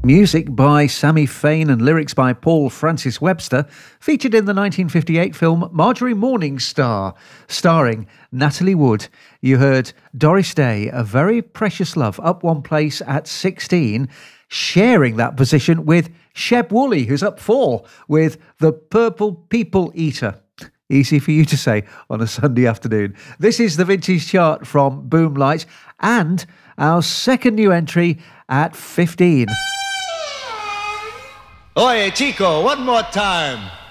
Music by Sammy Fain and lyrics by Paul Francis Webster, featured in the 1958 film Marjorie Morningstar, starring Natalie Wood. You heard Doris Day, A Very Precious Love, up one place at 16, sharing that position with Sheb Woolley, who's up 4 with The Purple People Eater. Easy for you to say on a Sunday afternoon. This is the Vintage Chart from Boomlight and our second new entry at 15. Oye, chico, one more time.